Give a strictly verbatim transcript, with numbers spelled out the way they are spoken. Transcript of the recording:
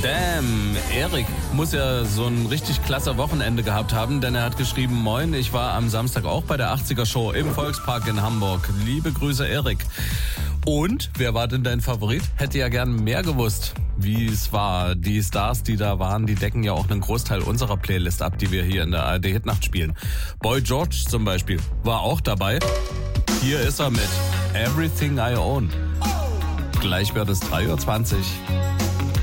Damn, Erik muss ja so ein richtig klasse Wochenende gehabt haben, denn er hat geschrieben, moin, ich war am Samstag auch bei der achtziger Show im Volkspark in Hamburg. Liebe Grüße, Erik. Und, wer war denn dein Favorit? Hätte ja gern mehr gewusst, wie es war. Die Stars, die da waren, die decken ja auch einen Großteil unserer Playlist ab, die wir hier in der A R D Hitnacht spielen. Boy George zum Beispiel war auch dabei. Hier ist er mit Everything I Own. Gleich wird es drei Uhr zwanzig.